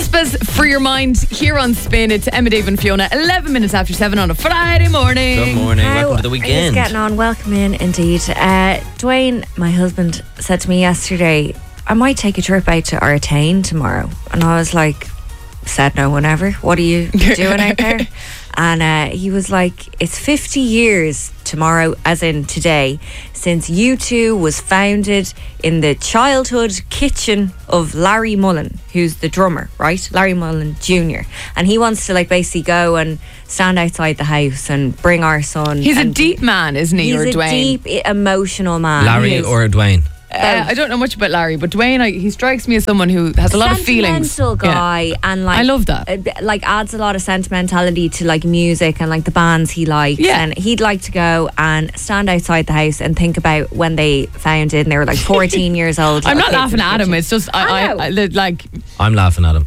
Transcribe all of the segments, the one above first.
Aspas for your mind here on Spin. It's Emma, Dave and Fiona, 11 minutes after 7 on a Friday morning. Good morning, welcome to the Are weekend. you getting on? Welcome in, indeed. Dwayne, my husband, said to me yesterday, I might take a trip out to Artane tomorrow. And I was like, said no one ever. What are you doing out there? And he was like, it's 50 years tomorrow, as in today, since U2 was founded in the childhood kitchen of Larry Mullen, who's the drummer, right? Larry Mullen Jr. And he wants to basically go and stand outside the house and bring our son. He's a deep man, isn't he, or He's a Dwayne? deep, emotional man. Larry or Dwayne? I don't know much about Larry, but Dwayne, he strikes me as someone who has a lot of feelings. Sentimental guy, and I love that. Adds a lot of sentimentality to music and the bands he likes. Yeah. And he'd like to go and stand outside the house and think about when they found it and they were 14 years old. I'm not kids laughing in the at him. kitchen. It's just I'm laughing at him.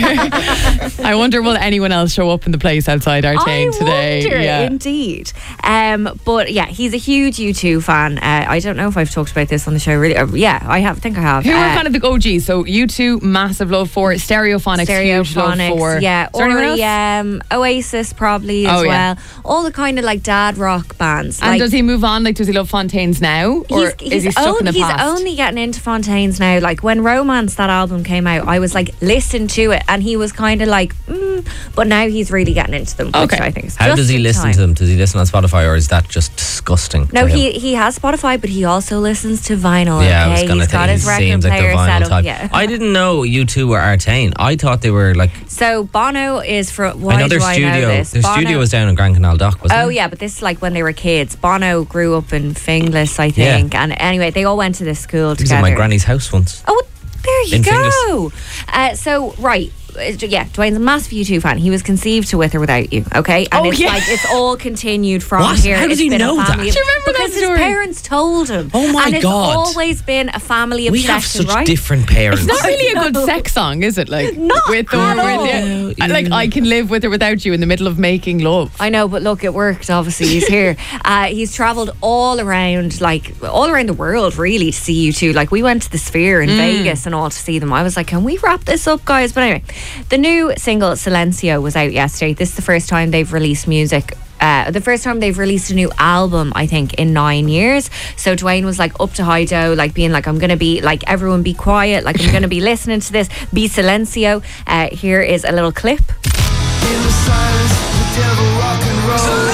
I wonder will anyone else show up in the place outside Artane today? Wonder, Yeah. indeed. But yeah, he's a huge U2 fan. I don't know if I've talked about this on the show really. Yeah, I think I have. Who are kind of the OGs? So U2, massive love for. Stereophonics, huge love for. Yeah. Is there anyone else? Oasis probably as well. All the kind of dad rock bands. And does he move on? Does he love Fontaines now? Or is he stuck in the past? He's only getting into Fontaines now. When Romance, that album came out, I was listen to it, and he was kind of but now he's really getting into them. Okay. Which I think is How just does he in listen time. to them? Does he listen on Spotify, or is that just disgusting? No, to him? he has Spotify, but he also listens to vinyl. Yeah, I was okay? gonna He's got think his he record seems like the player vinyl set up. type. Yeah. I didn't know U2 were Artane. I thought they were So Bono is from. Why I know their do I know studio. this? Their Bono, studio was down in Grand Canal Dock, wasn't it? Oh yeah, but this is when they were kids. Bono grew up in Finglas, I think, and anyway, they all went to this school He was together. in my granny's house once. Oh, there you In go. So right. Yeah, Dwayne's a massive U2 fan. He was conceived to With or Without You, okay? And it's it's all continued from What? here. How does It's he been know a that? family Do you remember that because story? his parents told him. Oh my and it's God. always been a family We obsession, have such right? different parents. It's not really a good sex song, is it? Not with or at with all. I can live with or without you in the middle of making love. I know, but look, it worked. Obviously, he's here. He's travelled all around the world, really, to see U2. We went to the Sphere in Vegas and all to see them. I was like, can we wrap this up, guys? But anyway, the new single Silencio was out yesterday. This is the first time they've released music. The first time they've released a new album, I think, in 9 years. So Dwayne was up to Hido, being I'm going to be everyone be quiet, I'm going to be listening to this, be Silencio. Here is a little clip. In the silence, the devil rock and roll.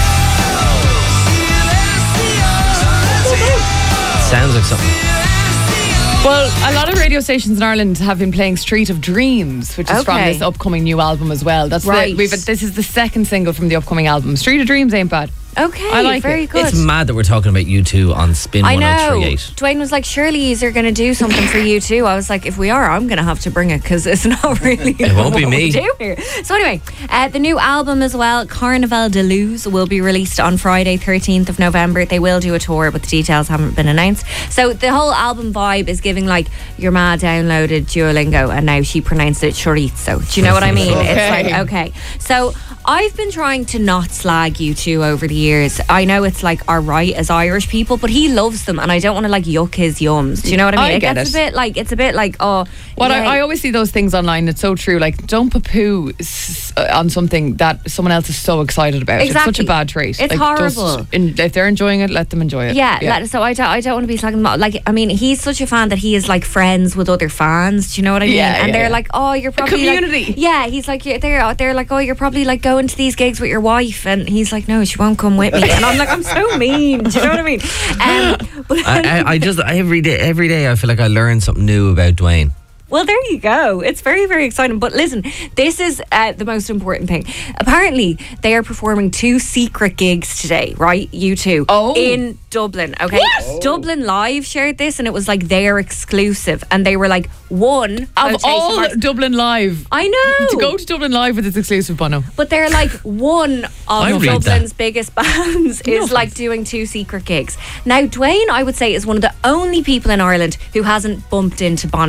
Sounds like something. Well, a lot of radio stations in Ireland have been playing Street of Dreams, which is from Okay. this upcoming new album as well. That's Right. this is the second single from the upcoming album. Street of Dreams ain't bad. Okay, I like very it. good. It's mad that we're talking about U2 on Spin I know. 1038. Dwayne was like, surely you're going to do something for you too. I was like, if we are, I'm going to have to bring it because it's not really It won't be what me. we do here. So anyway, the new album as well, Carnaval de Luz, will be released on Friday, 13th of November. They will do a tour, but the details haven't been announced. So the whole album vibe is giving your ma downloaded Duolingo and now she pronounced it chorizo. Do you know what I mean? Okay. It's okay. So I've been trying to not slag U2 over the years. I know it's our right as Irish people, but he loves them and I don't want to yuck his yums. Do you know what I mean? I get gets it. it's a bit oh. Well, yeah. I always see those things online. It's so true. Don't poo-poo on something that someone else is so excited about. Exactly. It's such a bad trait. It's horrible. If they're enjoying it, let them enjoy it. Yeah. So I don't want to be slagging them off. He's such a fan that he is friends with other fans. Do you know what I mean? Yeah, and they're yeah. Oh, you're probably community. yeah, he's they're oh, you're probably going to these gigs with your wife, and he's no, she won't come with me. And I'm I'm so mean. Do you know what I mean? But I just every day I feel like I learn something new about Dwayne. well, there you go. It's very, very exciting. But listen, this is the most important thing. Apparently, they are performing 2 secret gigs today, right? U2. Oh. In Dublin, okay? What? Dublin Live shared this, and it was their exclusive. And they were one Of quotation all marks- Dublin Live. I know. To go to Dublin Live with its exclusive Bono. But they're one I of read Dublin's biggest bands is doing 2 secret gigs. Now, Dwayne, I would say, is one of the only people in Ireland who hasn't bumped into Bono.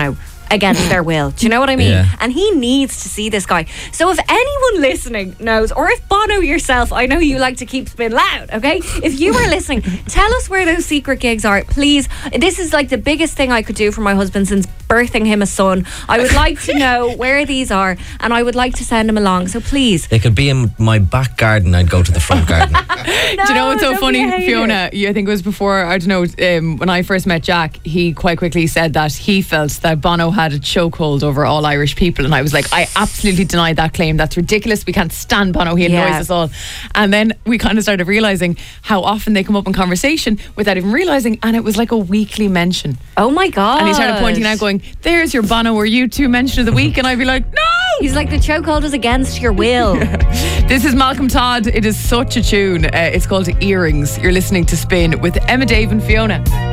against their will. Do you know what I mean? Yeah. And he needs to see this guy. So if anyone listening knows, or if Bono yourself, I know you like to keep Spin loud, okay? If you are listening, tell us where those secret gigs are, please. This is like the biggest thing I could do for my husband since birthing him a son. I would like to know where these are, and I would like to send him along. So please. They could be in my back garden. I'd go to the front garden. Do you know what's so funny, Fiona? I think it was before, I don't know, when I first met Jack, he quite quickly said that he felt that Bono had a chokehold over all Irish people, and I was like, I absolutely denied that claim. That's ridiculous. We can't stand Bono. He annoys us all. And then we kind of started realising how often they come up in conversation without even realising, and it was like a weekly mention. Oh my God. And he started pointing out going, there's your Bono or U2 mention of the week, and I'd be like, no! He's like, the chokehold is against your will. This is Malcolm Todd. It is such a tune. It's called Earrings. You're listening to Spin with Emma, Dave and Fiona.